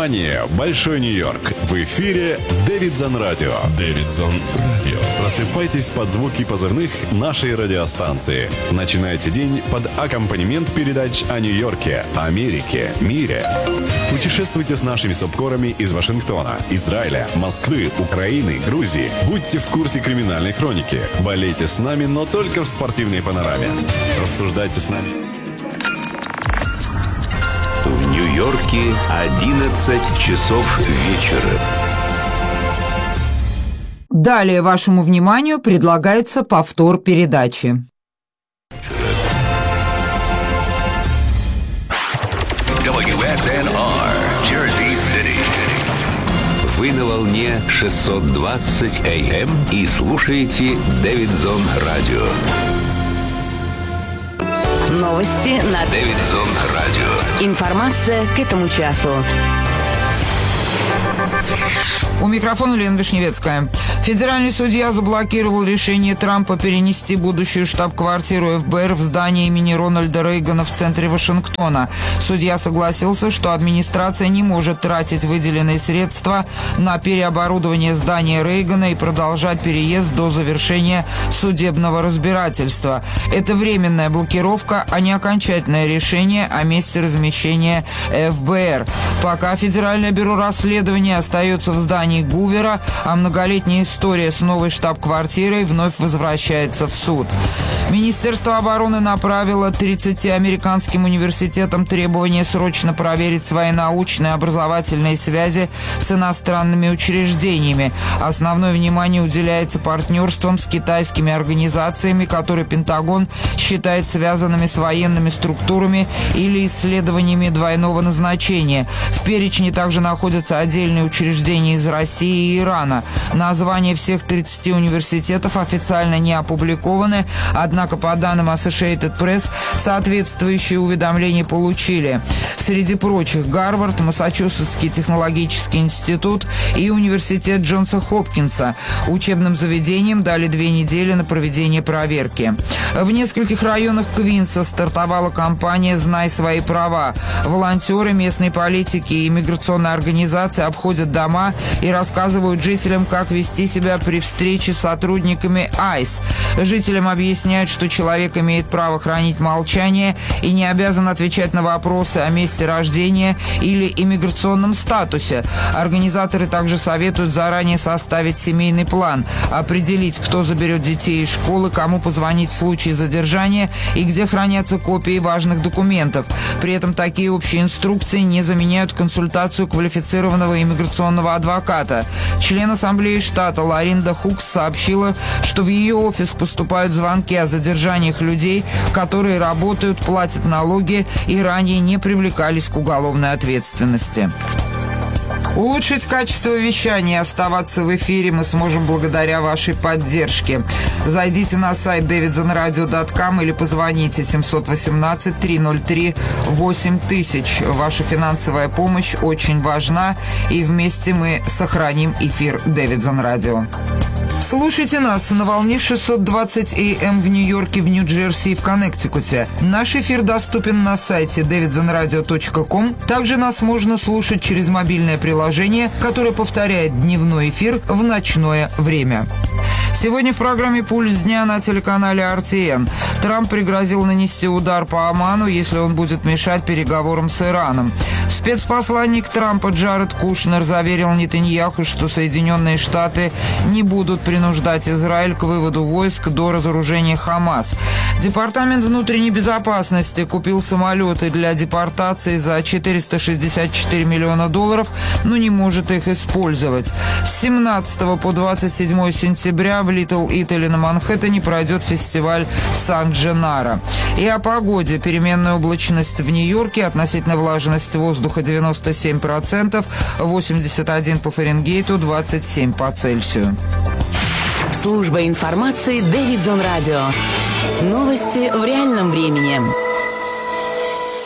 Внимание, Большой Нью-Йорк. В эфире Дэвидсон Радио. Дэвидсон Радио. Просыпайтесь под звуки позывных нашей радиостанции. Начинайте день под аккомпанемент передач о Нью-Йорке, Америке, мире. Путешествуйте с нашими субкорами из Вашингтона, Израиля, Москвы, Украины, Грузии. Будьте в курсе криминальной хроники. Болейте с нами, но только в спортивной панораме. Рассуждайте с нами. В Нью-Йорке 11 часов вечера. Далее вашему вниманию предлагается повтор передачи. WSNR, Jersey City. Вы на волне 620 AM и слушаете Дэвидсон Радио. Новости на Дэвидсон Радио. Информация к этому часу. У микрофона Лена Вишневецкая. Федеральный судья заблокировал решение Трампа перенести будущую штаб-квартиру ФБР в здание имени Рональда Рейгана в центре Вашингтона. Судья согласился, что администрация не может тратить выделенные средства на переоборудование здания Рейгана и продолжать переезд до завершения судебного разбирательства. Это временная блокировка, а не окончательное решение о месте размещения ФБР. Пока Федеральное бюро расследования остается в здании Гувера, а многолетняя история с новой штаб-квартирой вновь возвращается в суд. Министерство обороны направило 30 американским университетам требование срочно проверить свои научные и образовательные связи с иностранными учреждениями. Основное внимание уделяется партнерствам с китайскими организациями, которые Пентагон считает связанными с военными структурами или исследованиями двойного назначения. В перечне также находятся отдельные учреждения из России и Ирана. Названия всех 30 университетов официально не опубликованы, однако по данным Associated Press соответствующие уведомления получили. Среди прочих Гарвард, Массачусетский технологический институт и университет Джонса Хопкинса. Учебным заведениям дали 2 недели на проведение проверки. В нескольких районах Квинса стартовала кампания «Знай свои права». Волонтеры, местные политики и иммиграционные организации обходят дома и рассказывают жителям, как вести себя при встрече с сотрудниками ICE. Жителям объясняют, что человек имеет право хранить молчание и не обязан отвечать на вопросы о месте рождения или иммиграционном статусе. Организаторы также советуют заранее составить семейный план, определить, кто заберет детей из школы, кому позвонить в случае задержания и где хранятся копии важных документов. При этом такие общие инструкции не заменяют консультацию квалифицированного иммиграционного адвоката. Член Ассамблеи штата Ларинда Хукс сообщила, что в ее офис поступают звонки о задержаниях людей, которые работают, платят налоги и ранее не привлекались к уголовной ответственности. Улучшить качество вещания и оставаться в эфире мы сможем благодаря вашей поддержке. Зайдите на сайт davidsonradio.com или позвоните 718-303-8000. Ваша финансовая помощь очень важна, и вместе мы сохраним эфир Дэвидсон Радио. Слушайте нас на волне 620 AM в Нью-Йорке, в Нью-Джерси и в Коннектикуте. Наш эфир доступен на сайте davidsonradio.com. Также нас можно слушать через мобильное приложение, которое повторяет дневной эфир в ночное время. Сегодня в программе «Пульс дня» на телеканале RTN. Трамп пригрозил нанести удар по Оману, если он будет мешать переговорам с Ираном. Спецпосланник Трампа Джаред Кушнер заверил Нетаньяху, что Соединенные Штаты не будут принуждать Израиль к выводу войск до разоружения Хамас. Департамент внутренней безопасности купил самолеты для депортации за $464 миллиона, но не может их использовать. С 17 по 27 сентября в Литл Итали на Манхэттене пройдет фестиваль Сан-Дженаро. И о погоде. Переменная облачность в Нью-Йорке, относительная влажность воздуха 97%, 81 по Фаренгейту, 27 по Цельсию. Служба информации Дэвидсон Радио. Новости в реальном времени.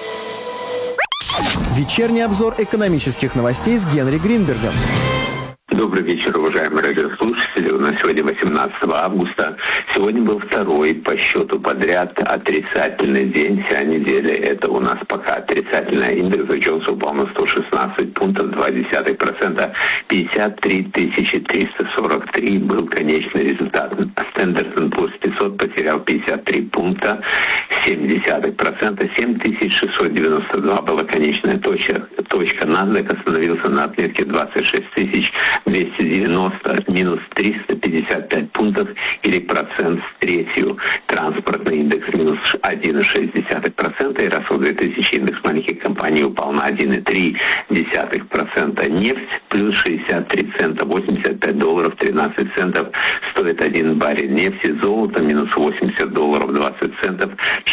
Вечерний обзор экономических новостей с Генри Гринбергом. Добрый вечер, уважаемые радиослушатели. У нас сегодня 18 августа. Сегодня был второй по счету подряд отрицательный день. Вся неделя это у нас пока отрицательная. Индекс Dow Jones упал на 116 пунктов, 0,2%. 53 343 был конечный результат. Standard & Poor's 500 потерял 53 пункта, 0,7%. 7692 была конечная точка. NASDAQ остановился на отметке 26 290, минус 355 пунктов или процент с третью. Транспортный индекс минус 1,6%, и Russell 2000 индекс маленьких компаний упал на 1,3%. Нефть плюс 63 цента, $85 13 центов стоит один баррель нефти. Золото минус $80 20 центов,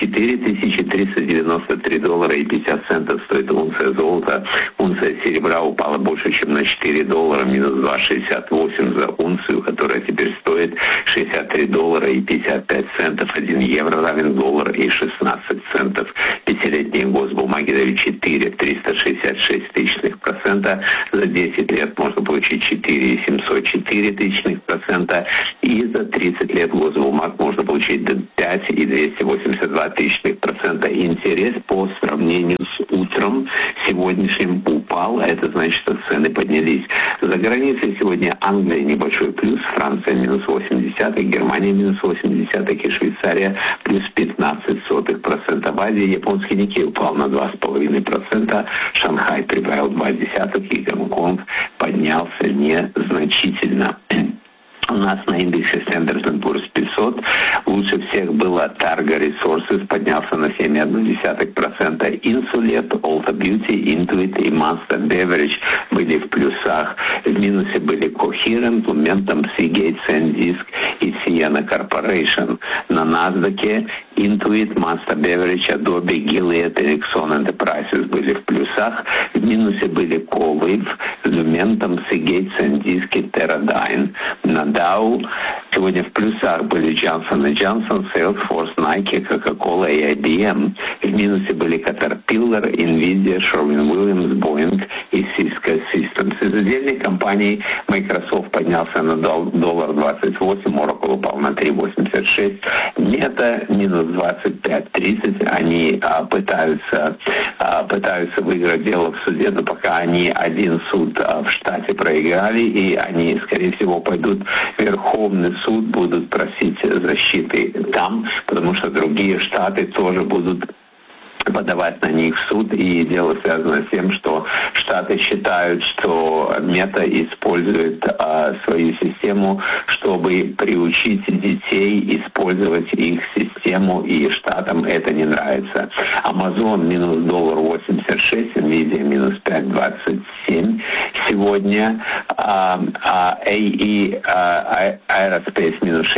$4393 и 50 центов стоит унция золота. Унция серебра упала больше, чем на $4, минус 2,68 за унцию, которая теперь стоит $63 и 55 центов. 1 евро равен $1,16. Пятилетние госбумаги дают 4,366%. За 10 лет можно получить 4,704%. И за 30 лет госбумаг можно получить 5,282%. Интерес по сравнению с утром сегодняшним упал, а это значит, что цены поднялись. За границей сегодня Англия небольшой плюс, Франция минус 0,8, Германия минус 0,8 и Швейцария плюс 0,15%. В Азии японский Никей упал на 2,5%, Шанхай прибавил 0,2 и Гонконг поднялся незначительно. У нас на индексе Standard & Poor's 500 лучше всех было Targa Resources, поднялся на 7,1%. Insulet, Ulta Beauty, Intuit и Monster Beverage были в плюсах. В минусе были Coherent, Lumentum, Seagate, SanDisk и Sienna Corporation. На NASDAQ Intuit, Monster Beverage, Adobe, Gilead, Ericsson Enterprises были в плюсах. В минусе были Colwave, Lumentum, Seagate, SanDisk и Teradyne. На Dow сегодня в плюсах были Johnson & Johnson, Salesforce, Nike, Coca-Cola и IBM. В минусе были Caterpillar, Nvidia, Sherwin-Williams, Boeing и Cisco Systems. Из отдельных компаний Microsoft поднялся на $1.28, Oracle упал на 3,86, Meta минус 25.30. Они пытаются выиграть дело в суде, но пока они один суд в штате проиграли, и они, скорее всего, пойдут в Верховный суд, будут просить защиты там, потому что другие штаты тоже будут подавать на них в суд, и дело связано с тем, что штаты считают, что Мета использует свою систему, чтобы приучить детей использовать их систему, и штатам это не нравится. Amazon минус $1.86, Nvidia минус 5.27 сегодня, AE Aerospace минус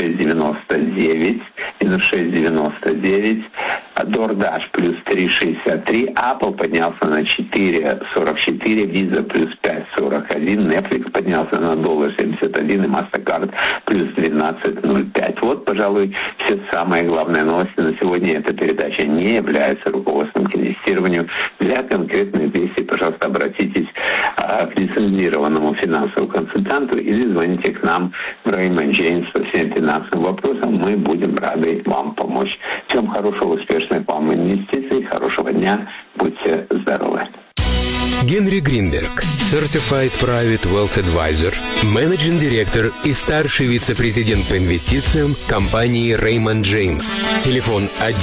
6.99, DoorDash плюс 3,63, Apple поднялся на 4,44, Visa плюс 5,41, Netflix поднялся на $1.71 и MasterCard плюс 12,05. Вот, пожалуй, все самые главные новости на сегодня. Эта передача не является руководством к инвестированию. Для конкретных действий, пожалуйста, обратитесь к лицензированному финансовому консультанту или звоните к нам в Raymond James по всем финансовым вопросам. Мы будем рады вам помочь. Всем хорошего, успешных вам инвестиций, хорошего дня, будьте здоровы. Генри Гринберг, Certified Private Wealth Advisor, менеджинг директор и старший вице-президент по инвестициям компании Raymond James. Телефон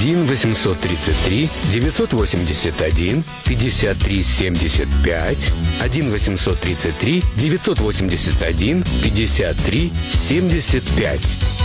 1-833-981-53-75, 1-833-981-53-75.